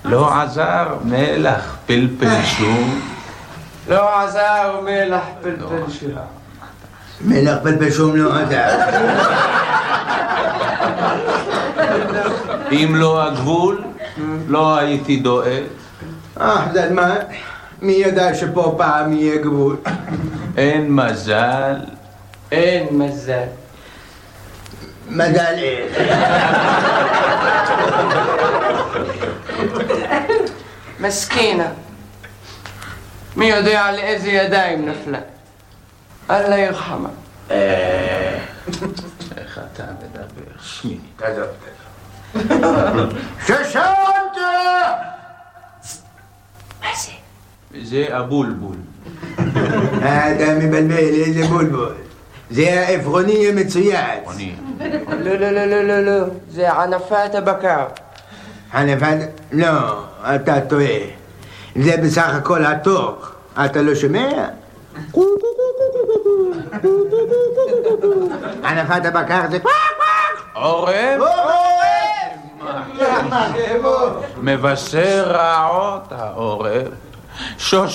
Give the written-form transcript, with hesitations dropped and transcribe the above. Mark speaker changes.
Speaker 1: לא עזר מלח פלפל שום.
Speaker 2: לא עזר מלח פלפל שום.
Speaker 3: מלח פלפל שום לא עזר.
Speaker 1: אם לא הגבול, לא הייתי דואג.
Speaker 3: זה מה? מי ידע שפה פעם יהיה גבול?
Speaker 1: אין מזל.
Speaker 2: אין מזל.
Speaker 3: מזל איך?
Speaker 2: מסכינה. מי יודע על איזה ידיים נפלה? אללה ירחמה.
Speaker 1: איך אתה מדבר? שמי.
Speaker 3: תעזוב. שושנת!
Speaker 2: מה זה?
Speaker 1: זה הבולבול.
Speaker 3: אתה מבלבל, איזה בולבול. זה העפרוני המצויץ.
Speaker 2: לא, לא, לא, לא, לא, לא. זה ענפת הבקר.
Speaker 3: ענפת? לא, אתה טועה. זה בסך הכל התוך. אתה לא שומע? ענפת הבקר זה קוואק קוואק!
Speaker 1: עורב? מבשר רעות העורב.